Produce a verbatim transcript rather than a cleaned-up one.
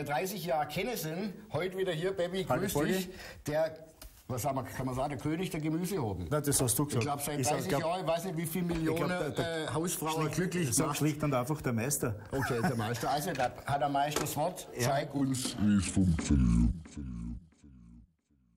dreißig Jahre kennen sind, heute wieder hier, Baby, grüß dich, der, was sagen wir, kann man sagen, der König der Gemüsehoden. Nein, das hast du gesagt. Ich glaube, seit dreißig Jahren, ich weiß nicht, wie viele Millionen glaub, der, der, äh, Hausfrauen glücklich macht. Schlicht und einfach der Meister. Okay, der Meister. Also, da hat der Meister das Wort. Ja. Zeig uns, wie es funktioniert.